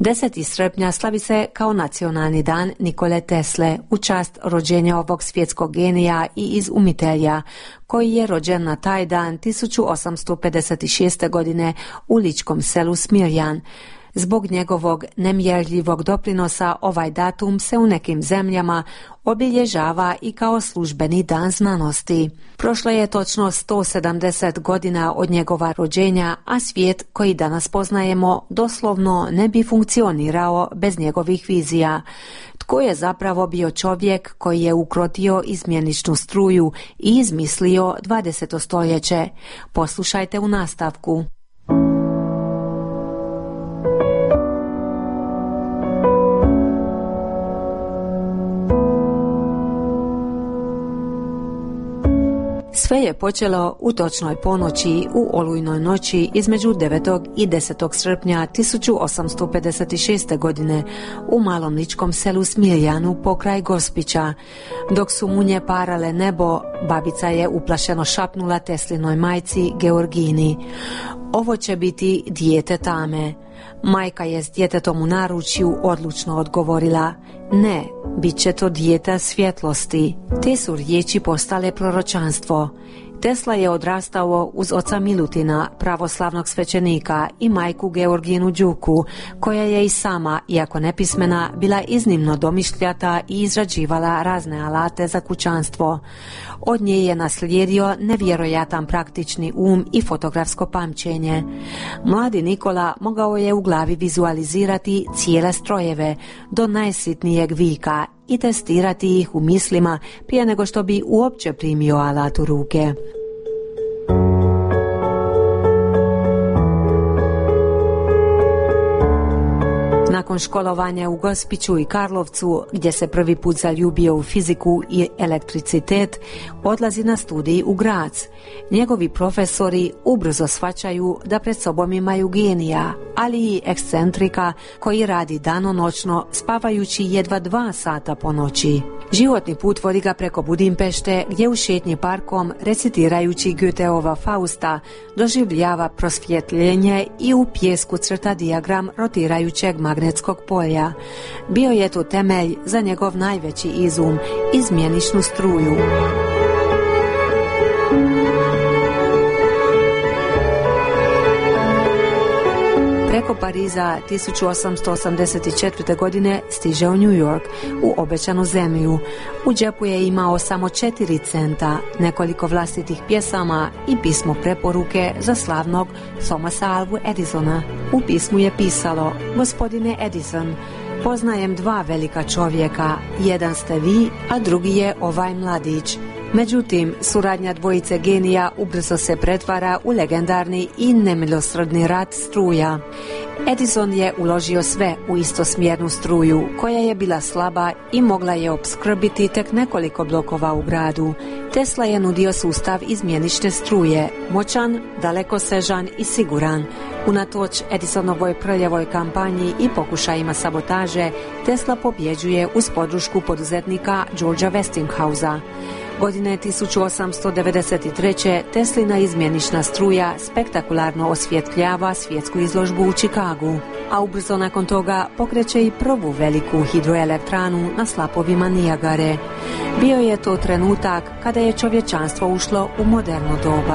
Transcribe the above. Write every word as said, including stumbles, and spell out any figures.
deseti srpnja slavi se kao nacionalni dan Nikole Tesle u čast rođenja ovog svjetskog genija i izumitelja, koji je rođen na taj dan tisuću osamsto pedeset šeste. godine u ličkom selu Smiljan. Zbog njegovog nemjerljivog doprinosa ovaj datum se u nekim zemljama obilježava i kao službeni dan znanosti. Prošlo je točno sto sedamdeset godina od njegova rođenja, a svijet koji danas poznajemo doslovno ne bi funkcionirao bez njegovih vizija. Tko je zapravo bio čovjek koji je ukrotio izmjeničnu struju i izmislio dvadeseto stoljeće? Poslušajte u nastavku. Sve je počelo u točnoj ponoći u olujnoj noći između devetog i desetog srpnja tisuću osamsto pedeset šeste. godine u malom ličkom selu Smiljanu pokraj Gospića. Dok su munje parale nebo, babica je uplašeno šapnula Teslinoj majci Georgini: "Ovo će biti dijete tame." Majka je s djetetom u naručju odlučno odgovorila: "Ne, bit će to dijete svjetlosti." Te su riječi postale proročanstvo. Tesla je odrastao uz oca Milutina, pravoslavnog svećenika, i majku Georginu Đuku, koja je i sama, iako nepismena, bila iznimno domišljata i izrađivala razne alate za kućanstvo. Od nje je naslijedio nevjerojatan praktični um i fotografsko pamćenje. Mladi Nikola mogao je u glavi vizualizirati cijele strojeve do najsitnijeg vika i testirati ih u mislima prije nego što bi uopće primio alat u ruke. Nakon školovanja u Gospiću i Karlovcu, gdje se prvi put zaljubio u fiziku i elektricitet, odlazi na studij u Graz. Njegovi profesori ubrzo shvaćaju da pred sobom imaju genija, ali i ekscentrika koji radi danonoćno, spavajući jedva dva sata po noći. Životni put vodi ga preko Budimpešte, gdje u šetnji parkom, recitirajući Goetheova Fausta, doživljava prosvjetljenje i u pijesku crta dijagram rotirajućeg magnetskog polja. Bio je to temelj za njegov najveći izum, izmjeničnu struju. Preko Pariza tisuću osamsto osamdeset četvrte. godine stiže u New York, u obećanu zemlju. U džepu je imao samo četiri centa, nekoliko vlastitih pjesama i pismo preporuke za slavnog Thomasa Alvu Edisona. U pismu je pisalo: "Gospodine Edison, poznajem dva velika čovjeka, jedan ste vi, a drugi je ovaj mladić." Međutim, suradnja dvojice genija ubrzo se pretvara u legendarni i nemilosrdni rat struja. Edison je uložio sve u istosmjernu struju, koja je bila slaba i mogla je opskrbiti tek nekoliko blokova u gradu. Tesla je nudio sustav izmjenične struje, moćan, dalekosežan i siguran. Unatoč Edisonovoj prljavoj kampanji i pokušajima sabotaže, Tesla pobjeđuje uz podršku poduzetnika Georgea Westinghousa. Godine tisuću osamsto devedeset treće. Teslina izmjenična struja spektakularno osvjetljava svjetsku izložbu u Čikagu, a ubrzo nakon toga pokreće i prvu veliku hidroelektranu na slapovima Nijagare. Bio je to trenutak kada je čovječanstvo ušlo u moderno doba.